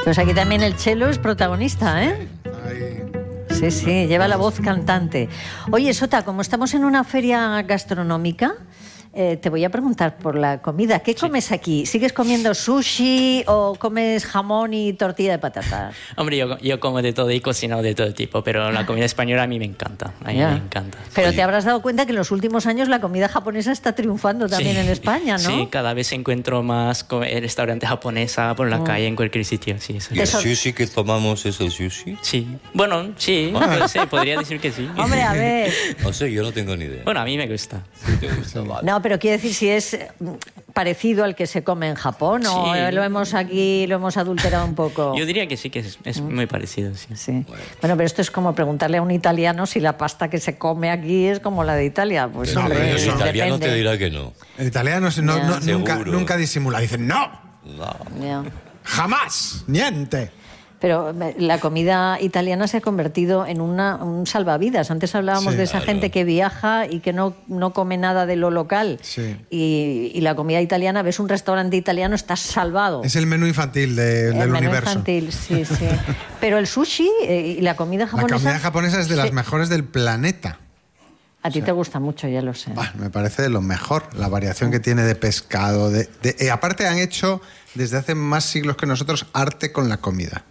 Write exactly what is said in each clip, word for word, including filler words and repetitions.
Pues aquí también el cello es protagonista, ¿eh? Sí, sí, lleva la voz cantante. Oye, Sota, como estamos en una feria gastronómica, eh, te voy a preguntar por la comida. ¿Qué comes sí. aquí? ¿Sigues comiendo sushi o comes jamón y tortilla de patatas? Hombre, yo, yo como de todo y cocino de todo tipo, pero la comida española a mí me encanta. A mí ya. me encanta. Pero Oye. te habrás dado cuenta que en los últimos años la comida japonesa está triunfando también sí. en España, ¿no? Sí, cada vez encuentro más restaurantes japoneses por la oh. calle, en cualquier sitio. Sí, ¿Y el sushi que tomamos es el sushi? Sí. Bueno, sí, no sé, podría decir que sí. Hombre, a ver. No sé, yo no tengo ni idea. Bueno, a mí me gusta. Sí, te gusta, vale. No, pero quiero decir si es parecido al que se come en Japón sí. o lo hemos aquí, lo hemos adulterado un poco. Yo diría que sí, que es, es ¿Mm? muy parecido, sí. sí. Bueno. bueno, pero esto es como preguntarle a un italiano si la pasta que se come aquí es como la de Italia. Pues no, hombre, pero el italiano depende. te dirá que no. El italiano no, no, nunca, nunca disimula, dice no, no. Yeah. jamás, niente. Pero la comida italiana se ha convertido en una, un salvavidas. Antes hablábamos sí, de esa claro. gente que viaja y que no, no come nada de lo local. Sí. Y, y la comida italiana, ves un restaurante italiano, estás salvado. Es el menú infantil de, el del menú universo. infantil, sí, sí. Pero el sushi eh, y la comida japonesa... La comida japonesa es de las sí. mejores del planeta. A ti o sea, te gusta mucho, ya lo sé. Bah, me parece de lo mejor, la variación que tiene de pescado. De, de, eh, aparte han hecho, desde hace más siglos que nosotros, arte con la comida.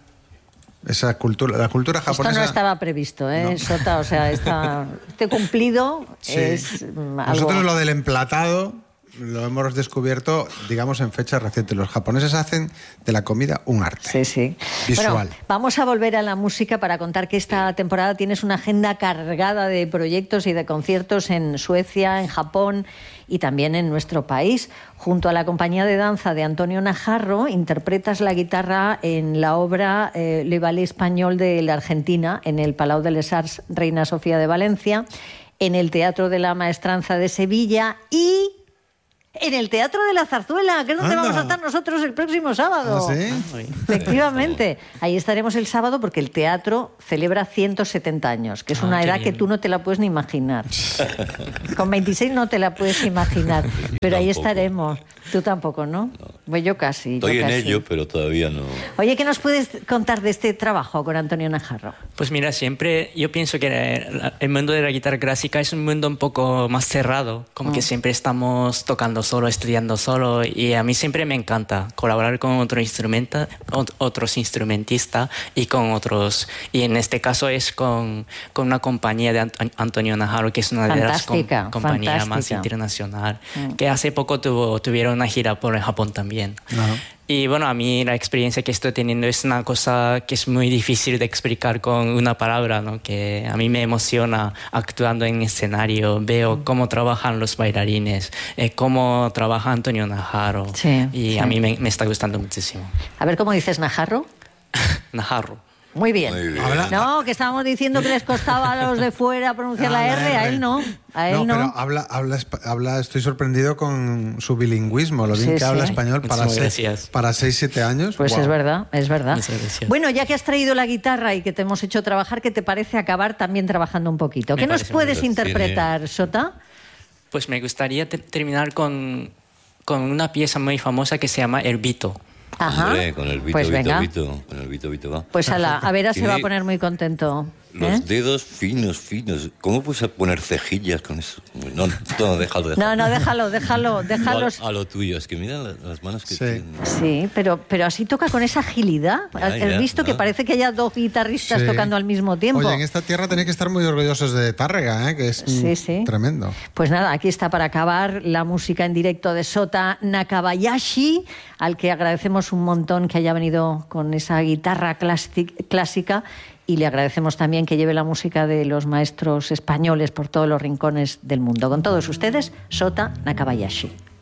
Esa cultura, la cultura japonesa... Esto no estaba previsto, ¿eh, no. Sota? O sea, está, este cumplido sí. es algo... Nosotros lo del emplatado lo hemos descubierto, digamos, en fechas recientes. Los japoneses hacen de la comida un arte sí, sí. visual. Bueno, vamos a volver a la música para contar que esta temporada tienes una agenda cargada de proyectos y de conciertos en Suecia, en Japón y también en nuestro país. Junto a la compañía de danza de Antonio Najarro, interpretas la guitarra en la obra eh, Le Ballet Español de la Argentina, en el Palau de les Arts Reina Sofía de Valencia, en el Teatro de la Maestranza de Sevilla y... en el Teatro de la Zarzuela, que es donde Anda. vamos a estar nosotros el próximo sábado. ¿Ah, sí? Efectivamente. Ahí estaremos el sábado porque el teatro celebra ciento setenta años, que es una ah, edad bien. que tú no te la puedes ni imaginar. Con veintiséis no te la puedes imaginar, pero ahí estaremos. Tú tampoco, ¿no? no. Pues yo casi. Estoy yo en casi. ello, pero todavía no. Oye, ¿qué nos puedes contar de este trabajo con Antonio Najarro? Pues mira, siempre yo pienso que el mundo de la guitarra clásica es un mundo un poco más cerrado, como mm. que siempre estamos tocando solo, estudiando solo, y a mí siempre me encanta colaborar con otro instrumenta, otros instrumentistas y con otros, y en este caso es con, con una compañía de Ant- Antonio Najarro, que es una fantástica, de las com- compañías fantástica. más internacional, mm. que hace poco tuvo, tuvieron una gira por el Japón también. Uh-huh. Y bueno, a mí la experiencia que estoy teniendo es una cosa que es muy difícil de explicar con una palabra, ¿no? Que a mí me emociona actuando en escenario, veo cómo trabajan los bailarines, eh, cómo trabaja Antonio Najarro, sí, y sí. a mí me, me está gustando muchísimo. A ver, ¿cómo dices Najarro? Najarro. Muy bien. Muy bien. No, que estábamos diciendo que les costaba a los de fuera pronunciar la, la R, R, a él no. A él no, no. Pero habla, habla, habla, estoy sorprendido con su bilingüismo, lo bien sí, que sí. habla español para seis, para seis, siete años. Pues wow. es verdad, es verdad. Bueno, ya que has traído la guitarra y que te hemos hecho trabajar, ¿qué te parece acabar también trabajando un poquito? Me ¿Qué nos puedes interpretar, sí, Sota? Pues me gustaría te- terminar con, con una pieza muy famosa que se llama El Vito. Ajá. Hombre, con el Vito, pues Vito, venga. Vito, con el Vito, Vito va. Pues a la a Vera se va a poner muy contento. Los ¿eh? dedos finos, finos. ¿Cómo puedes poner cejillas con eso? No, no, no déjalo, déjalo. No, no, déjalo, déjalo, déjalo. A, a lo tuyo, es que mira las manos que sí. tiene. Sí, pero, pero así toca con esa agilidad. Ya, ¿Has ya, visto ¿no? que parece que haya dos guitarristas sí. tocando al mismo tiempo? Oye, en esta tierra tenéis que estar muy orgullosos de Tárrega, ¿eh? Que es sí, sí. tremendo. Pues nada, aquí está para acabar la música en directo de Sota Nakabayashi, al que agradecemos un montón que haya venido con esa guitarra clásic- clásica y le agradecemos también que lleve la música de los maestros españoles por todos los rincones del mundo. Con todos ustedes, Sota Nakabayashi.